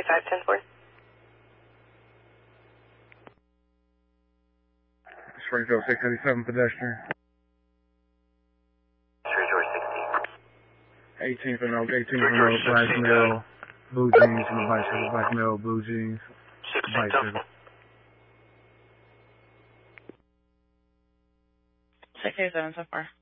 325-10-4. Springfield 687 pedestrian. 18 from Oak, 18 from Oak, black male, blue jeans from the bicycle, black male, blue jeans, bicycle. 687 so far.